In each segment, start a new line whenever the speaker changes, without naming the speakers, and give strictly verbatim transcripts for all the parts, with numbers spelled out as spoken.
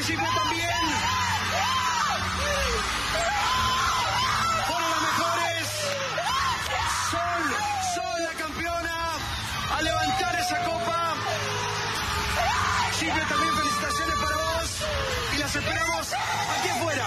principio también. Fueron las mejores. Sol, Sol la campeona. A levantar esa copa. Chipre también, felicitaciones para vos. Y las esperamos aquí afuera.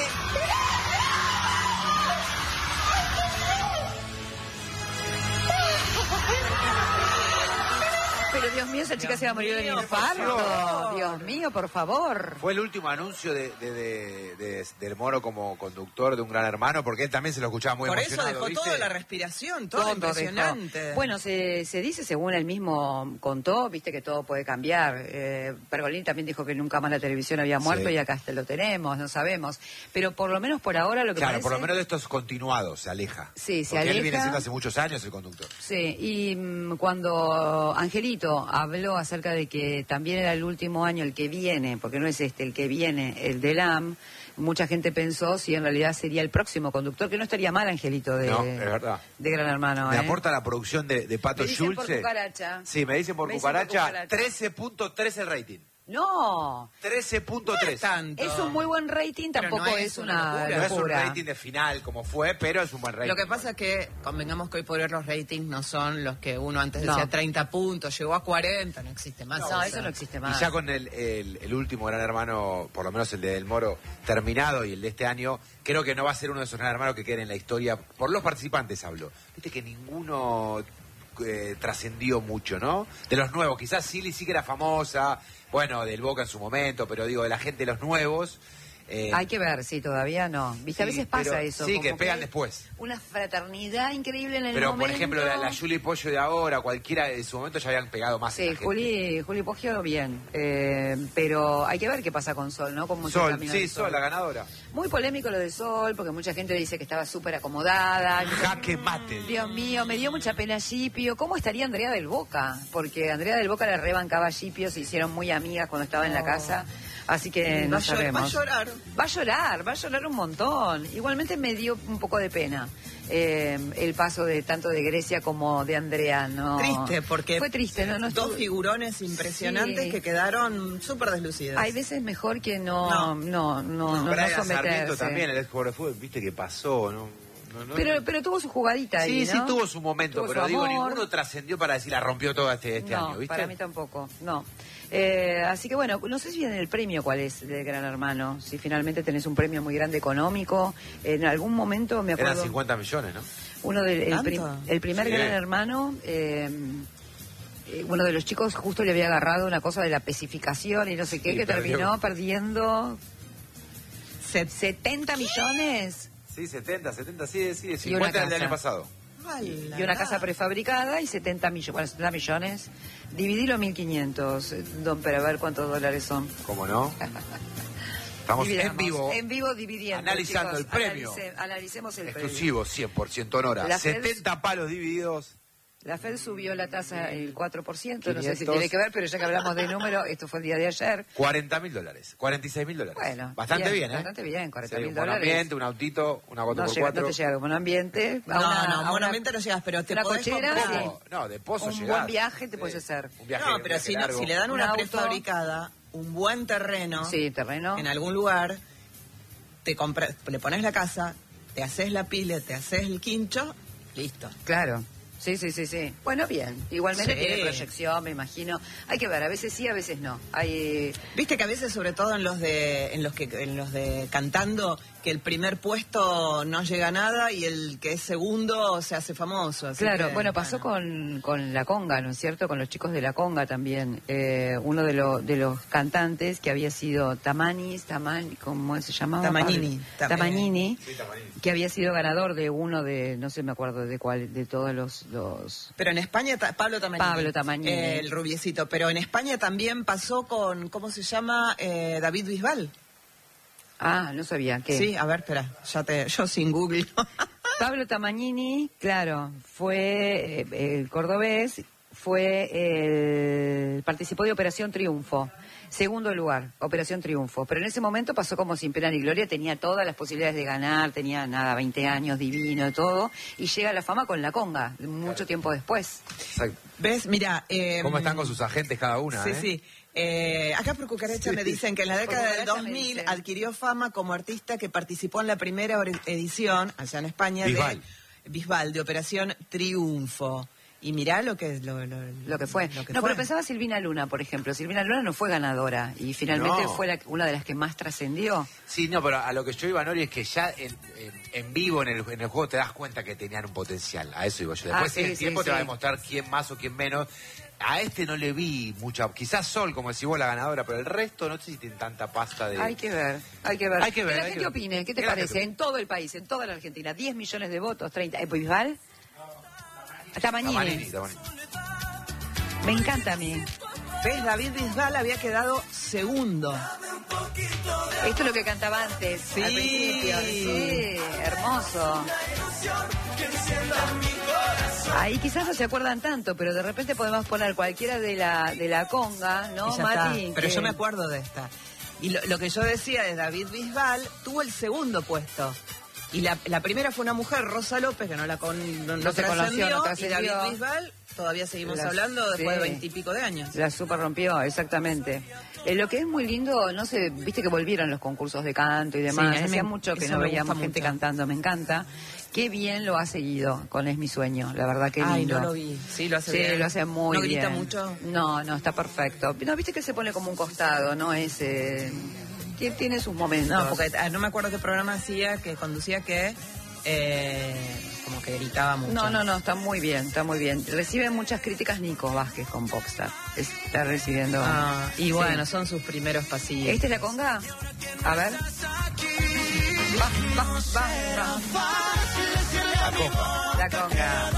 Pero Dios mío, esa chica
Dios
se va a morir de
mío,
infarto.
por favor.
Dios mío, por favor.
Fue el último anuncio de, de, de, de, del Moro como conductor de Un Gran Hermano, porque él también se lo escuchaba muy
Por
emocionado.
eso dejó
¿viste?
toda la respiración, todo,
Todo
impresionante.
dejó. Bueno, se, se dice, según él mismo contó, viste que todo puede cambiar. Eh, Pergolini también dijo que nunca más la televisión había muerto
Sí.
y acá hasta lo tenemos, no sabemos. Pero por lo menos por ahora lo que
Claro,
parece...
por lo menos de estos continuados se aleja.
Sí, se
porque
aleja.
él viene siendo hace muchos años el conductor.
Sí, y mm, cuando Angelito habló acerca de que también era el último año el que viene, porque no es este el que viene, el del A M, mucha gente pensó si en realidad sería el próximo conductor, que no estaría mal Angelito de,
No, es verdad.
de Gran Hermano.
Me
¿eh?
aporta la producción de, de Pato
Me dicen por
Schulze.
cucaracha.
Sí, me dicen por
Me dicen por
cucaracha.
cucaracha.
trece punto tres el rating.
No,
trece punto tres.
Tanto.
es un muy buen rating,
Pero
tampoco
no
es,
es
una
una locura.
No es un
locura.
rating de final como fue, pero es un buen rating.
Lo que pasa es que convengamos que hoy por hoy los ratings no son los que uno antes
No.
decía treinta puntos, llegó a cuarenta, no existe más.
No, eso no existe más.
Y ya con el, el, el último Gran Hermano, por lo menos el de Del Moro, terminado y el de este año, creo que no va a ser uno de esos Gran Hermanos que queden en la historia. Por los participantes hablo. Viste que ninguno eh, trascendió mucho, ¿no? De los nuevos, quizás Silly sí que era famosa, bueno, del Boca en su momento, pero digo, de la gente de los nuevos... Eh,
Hay que ver, sí, todavía no. Viste, a
sí,
veces pasa
pero-
eso.
Sí,
como
que pegan
hay
después.
Una fraternidad increíble en el
Pero,
momento.
por ejemplo, la, la Juli Pollo de ahora, cualquiera de su momento ya habían pegado más.
Sí,
a la gente.
Juli, Juli Poggio, bien. Eh, pero hay que ver qué pasa con Sol, ¿no? Cómo es el
Sol,
camino
sí,
de
Sol, la ganadora.
Muy polémico lo de Sol, porque mucha gente dice que estaba súper acomodada.
Jaque mate.
Dios mío, me dio mucha pena Gipio. ¿Cómo estaría Andrea del Boca? Porque Andrea del Boca la rebancaba a Gipio, se hicieron muy amigas cuando estaba en la casa. Así que no
va, a llor-
sabemos.
va a llorar.
Va a llorar, va a llorar un montón. Igualmente me dio un poco de pena eh, el paso de tanto de Grecia como de Andrea, ¿no?
Triste, porque
fue triste, ¿no? no
dos
estuvo-
figurones impresionantes
Sí.
que quedaron súper deslucidas.
Hay veces mejor que no, no, no, no, no,
Brian
someterse.
Sarmiento también, el ex jugador de fútbol, viste que pasó, ¿no? No, no,
Pero, pero tuvo su jugadita
sí,
ahí,
sí
¿no?
tuvo su momento,
Tuvo
pero
su
digo,
amor.
ninguno trascendió para decir la rompió toda este, este
no,
año, ¿viste?
para mí tampoco, no. Eh, así que bueno, no sé si en el premio cuál es de Gran Hermano, si finalmente tenés un premio muy grande económico, en algún momento me acuerdo...
Eran cincuenta millones, ¿no?
Uno del el,
¿Tanto?
prim- el primer
Sí.
Gran Hermano, eh, eh, uno de los chicos justo le había agarrado una cosa de la especificación y no sé qué,
Sí,
que
perdió.
terminó perdiendo
Se-
setenta millones
Sí, setenta, setenta, sí, sí,
una
cincuenta del
casa.
año pasado.
Ay,
y una
la
casa
la.
prefabricada y setenta millones, bueno, setenta millones, dividilo mil quinientos, eh, don, pero a ver cuántos dólares son.
¿Cómo no? Estamos
Dividamos.
en vivo,
En vivo dividiendo.
analizando
chicos.
el premio.
Analice- analicemos el
exclusivo, cien por ciento Honora.
La Fed-
setenta palos divididos.
premio. La Fed subió la tasa el cuatro por ciento, no sé si
quinientos.
tiene que ver, pero ya que hablamos de número, esto fue el día de ayer.
cuarenta mil dólares, cuarenta y seis mil dólares.
Bueno,
bastante bien, ¿eh?
Bastante bien, cuarenta
Sí,
mil
un buen
dólares.
ambiente, un autito, una cuatro
No,
por
llega,
cuatro.
no te llega como un ambiente. a
No,
una-
no,
a una-
monumento no llegas, pero te
una
podés
cochera,
comprar.
sí.
No, no, de pozo
Un
llegás.
buen viaje te
Sí,
puedes hacer.
Un viaje,
No,
un
pero
viaje
si, no-
largo.
si le dan
Un
una
auto.
prefabricada, un buen terreno,
Sí, terreno.
en algún lugar, te compras, le pones la casa, te haces la pila, te haces el quincho, listo.
Claro. Sí, sí, sí, sí. Bueno, bien. Igualmente
Sí.
tiene proyección, me imagino. Hay que ver, a veces sí, a veces no. Hay...
Viste que a veces, sobre todo en los de en los que en los de cantando, que el primer puesto no llega a nada y el que es segundo se hace famoso. así
Claro,
que,
bueno, pasó Con, con La Conga, ¿no es cierto? Con los chicos de La Conga también. Eh, uno de, lo- de los cantantes que había sido Tamanis, Taman, ¿cómo se llamaba?
Tamagnini.
Pablo? Tamagnini,
Sí, Tamagnini.
que había sido ganador de uno de, no sé, me acuerdo de cuál, de todos los... los...
Pero en España, ta- Pablo Tamagnini.
Pablo Tamagnini.
Eh, el rubiecito. Pero en España también pasó con, ¿cómo se llama? Eh, David Bisbal.
Ah, no sabía. ¿Qué?
Sí, a ver, espera. Ya te, yo sin Google.
Pablo Tamagnini, claro, fue eh, el cordobés, fue el, participó de Operación Triunfo, segundo lugar, Operación Triunfo, pero en ese momento pasó como sin pena ni gloria, tenía todas las posibilidades de ganar, tenía nada, veinte años, divino, todo, y llega a la fama con La Conga, mucho tiempo después.
Exacto.
¿Ves? Mira. Eh,
¿Cómo están con sus agentes cada una?
Sí,
eh?
sí. Eh, acá por Cucaracha
Sí.
me dicen que en la década del
Cucaracha
dos
me
mil
dicen.
adquirió fama como artista que participó en la primera or- edición, allá en España,
Bisbal.
de Bisbal, de Operación Triunfo. Y mirá lo que, lo, lo,
Lo que fue.
lo que
no,
fue.
pero pensaba Silvina Luna, por ejemplo. Silvina Luna no fue ganadora y finalmente
No.
fue la- una de las que más trascendió.
Sí, no, pero a lo que yo iba, Nori, es que ya en, en- en vivo, en el, en el juego, te das cuenta que tenían un potencial. A eso iba yo. Después,
Ah, sí,
en el
sí,
tiempo, te va a
sí.
demostrar quién más o quién menos. A este no le vi mucha... Quizás Sol, como decís vos, la ganadora, pero el resto no sé si tienen tanta pasta de...
Hay que ver, hay que ver.
Hay que ver,
Que la
hay que
gente
ver.
opine, ¿qué te
Que la
parece?
gente-
En todo el país, en toda la Argentina, diez millones de votos, treinta. ¿Eh, Bisbal? Tamañini.
Tamanini, Tamanini.
Me encanta a mí.
¿Ves? David Bisbal había quedado segundo.
Esto es lo que cantaba antes,
Sí.
al principio. Sí, hermoso. Ahí quizás no se acuerdan tanto, pero de repente podemos poner cualquiera de la de la conga, ¿no,
Y ya está.
Mati?
Pero
Que-
yo me acuerdo de esta. Y lo, lo que yo decía de David Bisbal, tuvo el segundo puesto. Y la, la primera fue una mujer, Rosa López, que no la con, no,
No se conoció, no
y
trascendió.
David Bisbal, todavía seguimos
La-
hablando después de
sí.
veintipico de años.
La super rompió, exactamente. Eh, lo que es muy lindo, no sé, viste que volvieron los concursos de canto y demás.
Sí, a mí
Hacía
me-
mucho que
eso
no
me
veíamos
gusta
gente
mucho.
cantando, me encanta. Qué bien lo ha seguido con Es mi sueño, la verdad que
Ay,
lindo.
no lo vi. Sí, lo hace
Sí,
bien.
lo hace muy
¿No
bien.
grita mucho?
No, no, está perfecto. No, viste que se pone como un costado, ¿no? Es, eh, que tiene sus momentos.
No, porque ah, no me acuerdo qué programa hacía, que conducía que eh, como que gritaba mucho.
No, no, no, está muy bien, está muy bien. Recibe muchas críticas Nico Vázquez con Popstar. Está recibiendo...
Ah, y
Sí.
bueno, son sus primeros pasillos.
¿Esta es la conga? A ver. Va, va, va, va.
La copa.
La conga.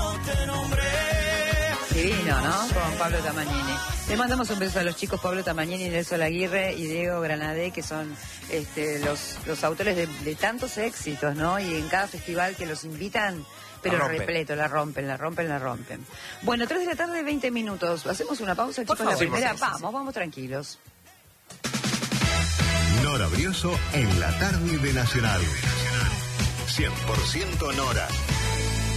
Divino, ¿no? Con Pablo Tamagnini. Le mandamos un beso a los chicos Pablo Tamagnini, Nelson Aguirre y Diego Granadé, que son este, los, los autores de, de tantos éxitos, ¿no? Y en cada festival que los invitan, pero
La rompen.
repleto, la rompen, la rompen, la rompen. Bueno, tres de la tarde, veinte minutos. ¿Hacemos una pausa,
Por
chicos? La
favor.
primera,
Sí, sí, sí.
vamos, vamos tranquilos.
Nora Brioso en la tarde de Nacional. cien por ciento Nora.